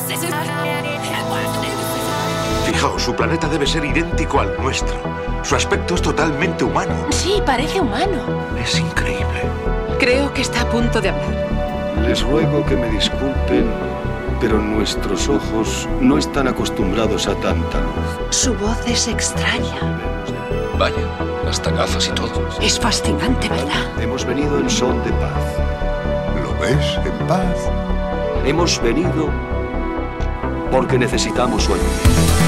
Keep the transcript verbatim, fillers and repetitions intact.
Fijaos, su planeta debe ser idéntico al nuestro. Su aspecto es totalmente humano. Sí, parece humano. Es increíble. Creo que está a punto de hablar. Les ruego que me disculpen, pero nuestros ojos no están acostumbrados a tanta luz. Su voz es extraña. Vaya, hasta gafas y todo. Es fascinante, ¿verdad? Hemos venido en son de paz. ¿Lo ves? En paz. Hemos venido porque necesitamos su ayuda.